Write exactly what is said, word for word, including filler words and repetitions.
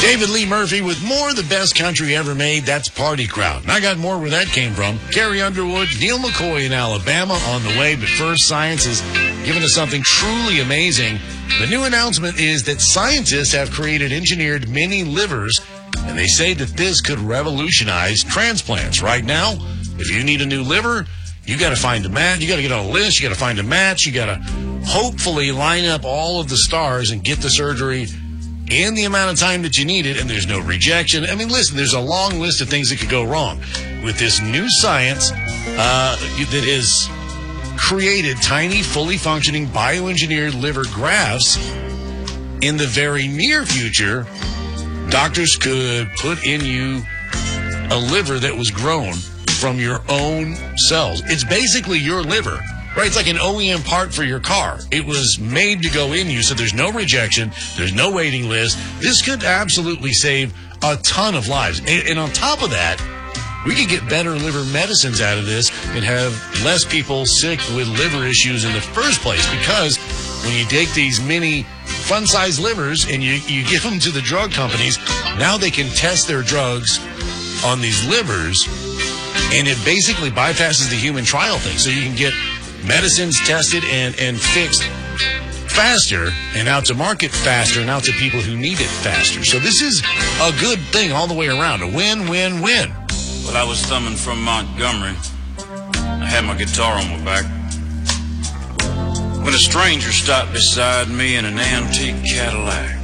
David Lee Murphy with more of the best country ever made. That's Party Crowd. And I got more where that came from. Carrie Underwood, Neil McCoy in Alabama on the way. But first, science is giving us something truly amazing. The new announcement is that scientists have created engineered mini livers, and they say that this could revolutionize transplants. Right now, if you need a new liver, you got to find a match. You got to get on a list. You got to find a match. You got to hopefully line up all of the stars and get the surgery in the amount of time that you need it, and there's no rejection. I mean, listen, there's a long list of things that could go wrong. With this new science uh, that has created tiny, fully functioning bioengineered liver grafts, in the very near future, doctors could put in you a liver that was grown from your own cells. It's basically your liver. Right, it's like an O E M part for your car. It was made to go in you, so there's no rejection, there's no waiting list. This could absolutely save a ton of lives. And, and on top of that, we could get better liver medicines out of this and have less people sick with liver issues in the first place, because when you take these mini fun-sized livers and you, you give them to the drug companies, now they can test their drugs on these livers, and it basically bypasses the human trial thing. So you can get medicines tested and, and fixed faster and out to market faster and out to people who need it faster. So this is a good thing all the way around. A win, win, win. Well, I was thumbing from Montgomery. I had my guitar on my back when a stranger stopped beside me in an antique Cadillac.